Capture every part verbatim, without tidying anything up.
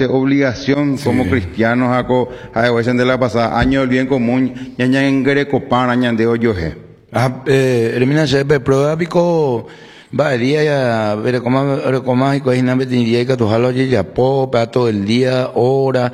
hace obligación Sí. como cristianos a co a veces de la pasada año del bien común ñaña en grecopan añan de oyoje. Ah, eh, elimina chepe prueba pico va día ya ver cómo cómo y coina me tendría que tu jalo ya po para todo el día hora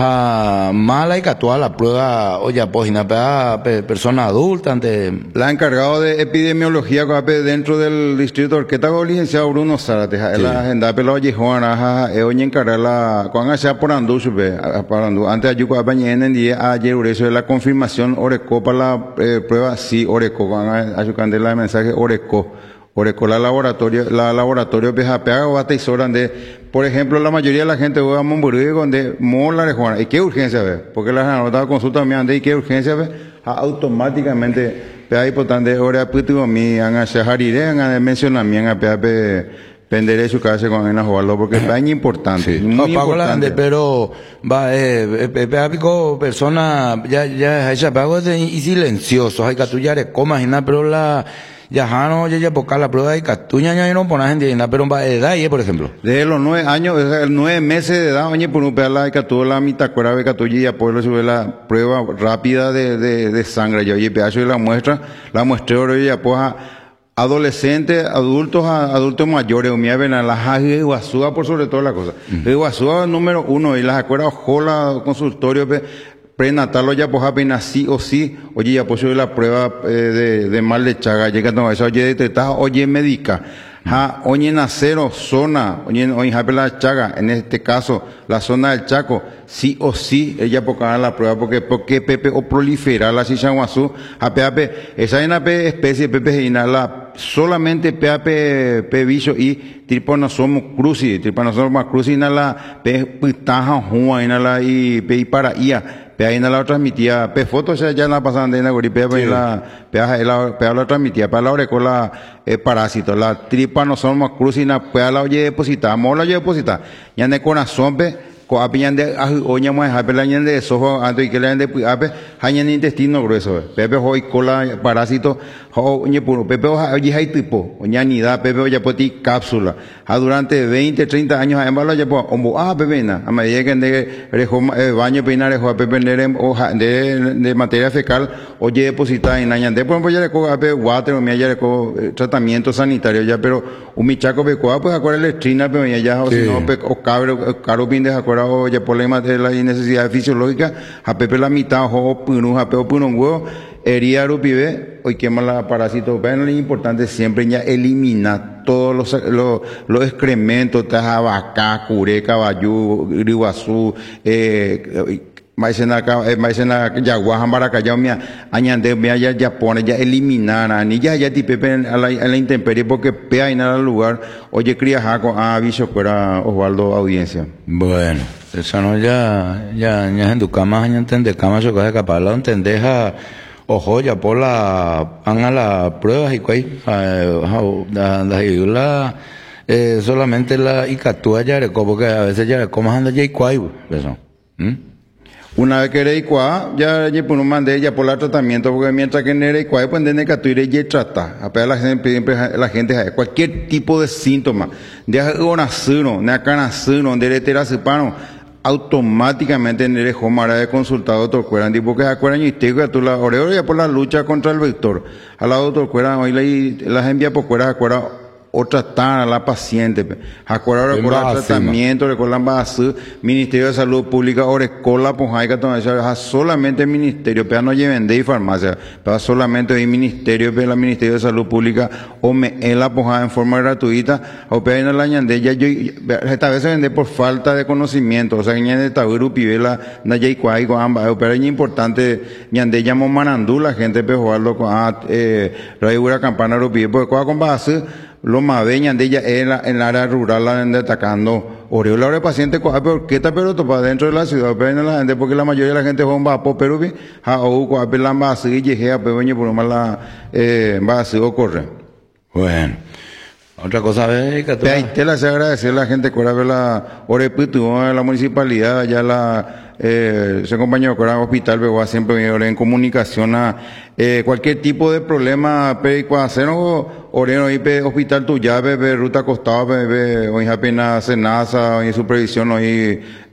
ha mala y que toda la prueba oye pues na para persona adulta ante La encargado de epidemiología coape dentro del distrito Orqueta el licenciado Bruno Zárate, Sí. la agenda pelo oye Juana, e oña encargar la cuando hacia por andu sube, por andu antes ayuco coape en día ayer eso de la confirmación oreco para la eh, prueba sí oreco cuando ayucande la mensaje oreco oreco la laboratorio la laboratorio P J P A o hasta horas de por ejemplo la mayoría de la gente va a Monburgué donde mola de Juana y qué urgencia ve porque las anotadas consulta me ande y qué urgencia ve automáticamente pe hay potente hora puto mi han a shaharire han a mencionar mi han a pe penderé su casa con en a jugarlo porque es muy importante sí. muy No, pago la importante grande, pero va eh eh, eh, pico persona ya ya esa pago de y silencioso hay que tú ya comas y nada pero la ya no ya ya buscar la prueba y que tú ya ya no pones gente nada pero va de edad y por ejemplo desde los nueve años, desde nueve meses de edad, oye, por un pedazo de catuó la mitad, cuera de catuó y apoyo sube la prueba rápida de, de, de sangre. Yo, oye, pedazo de la muestra, la muestreo, y pues a adolescentes, adultos, a adultos mayores, o mía ven a la jaje Iguazúa por sobre todas las cosas. Uh -huh. Iguazúa número uno, y las acuerdas, ojola, consultorio, pe, prenatal, ya pues apenas sí o sí, oye, ya pues sube la prueba eh, de, de mal de chaga, llega a eso, oye, detectada, oye, médica. Ha, oye, nacero, zona, oye, oye, la chaga, en este caso, la zona del Chaco, sí o sí, ella poca la prueba, porque, porque Pepe o prolifera la Sichanguazú, a P A P, esa es una especie de Pepe la solamente P A P, P bicho y Trypanosoma cruzi, Trypanosoma cruzi, na la P pitaja, juan, la y P para ia. Pe ahí no la transmitía, pe fotos ya la pasaban de Nagori, pe ahí la, pe ahí la, pe la transmitía, pe la orecola, eh, parásito, la Trypanosoma crucina, pe la oye depositada, mola oye depositada, ya de corazón, pe, coapiñan de, oña más, pe la ñan de sojo, antes que la de, pe, hañan intestino grueso, pepe hoy cola, parásito, oye puro, pepe oye hay tipo, oña nida, pepe oye poti cápsula, a durante veinte, treinta años, a embalo ya pues, ombo, ah, pepe na, a medida que de, rejo, eh, baño peinar, rejo, pepe, hoja de, de materia fecal, oye depositada en añan de, por ejemplo, ya le coja, pe, water, o me ya le coja, tratamiento sanitario, ya, pero, un michaco, pe, coja, pues, acuerda, letrina, pero ya, o si no, pe, o cabre, caro pin de, acuerda, o ya, problema de la necesidad fisiológica, a pepe la mitad, o punu, a pepe, punu, huevo, herida rupibe, hoy quema la parásito, pero es importante siempre ya eliminar todos los, los, los excrementos, tajabacá, curé, caballú, griguazú, eh, maicena, eh, maicena, yaguaja, maracayao, mia, añande, mia, ya, ya pone, ya eliminar, ni ya, ya, tipepe a la, a la intemperie, porque pea en el lugar, oye, cría jaco, ah, bicho, fuera Osvaldo, audiencia. Bueno, eso no ya, ya, ya en tu cama, ya entendés, cama, se coge capaz, la entendés a, ojo, ya por la, van a las pruebas y cuál, la, la, eh, solamente la, y catúa ya, porque a veces ya, como anda ya y cuál, eso, ¿Mm? Una vez que eres igual, ya ya por un mandé ya por el tratamiento, porque mientras que no eres igual, pues tiene que tú ir y tratar. Apenas la gente, siempre la gente, cualquier tipo de síntoma, de agonacino, de acanacino, de heteracipano, automáticamente en el jomara de consultado doctor Cueran, porque se acuerdan y usted que tú la oreo ya por la lucha contra el vector. Al lado doctor Cueran, hoy la, las envía por Cueran, se acuerdan o tratar a la paciente. Acuérdate con el tratamiento, recuerdan base, Ministerio de Salud Pública, Orecola, Pojaica, solamente el Ministerio, pero no lleven de farmacia, pero solamente el Ministerio, pero el Ministerio de Salud Pública, o me en la Pojada en forma gratuita, o pero en la ñande, ya yo, esta vez se vende por falta de conocimiento, o sea, ñande Tauru, Pivela, Nayay Cuay, con ambas, pero es importante, ñande llamo Manandú, la gente, pero jugarlo con, ah, eh, la campana, lo pide, porque con base, lo más veñan de ella en la, en el área rural la gente atacando oreo la hora paciente pero qué está pero para dentro de la ciudad pero la gente porque la mayoría de la gente va a po pero vi a o co a la base y llegué a peña por más la eh base o corre. Bueno, otra cosa ve que tú te la se agradecer a la gente que ahora la orepitu la municipalidad ya la eh, ese compañero que era hospital pero siempre en comunicación a eh, cualquier tipo de problema pero hacer oreno y hospital tu llave ruta costado o apenas cenaza o supervisión hoy